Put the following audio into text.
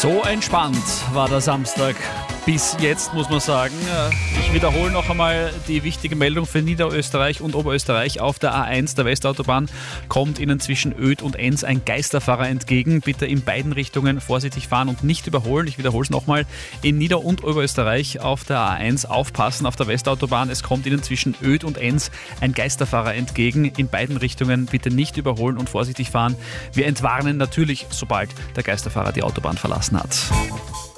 So entspannt war der Samstag bis jetzt, muss man sagen. Ich wiederhole noch einmal die wichtige Meldung für Niederösterreich und Oberösterreich. Auf der A1 der Westautobahn kommt Ihnen zwischen Oedt und Enns ein Geisterfahrer entgegen. Bitte in beiden Richtungen vorsichtig fahren und nicht überholen. Ich wiederhole es nochmal. In Nieder- und Oberösterreich auf der A1 aufpassen auf der Westautobahn. Es kommt Ihnen zwischen Oedt und Enns ein Geisterfahrer entgegen. In beiden Richtungen bitte nicht überholen und vorsichtig fahren. Wir entwarnen natürlich, sobald der Geisterfahrer die Autobahn verlassen hat.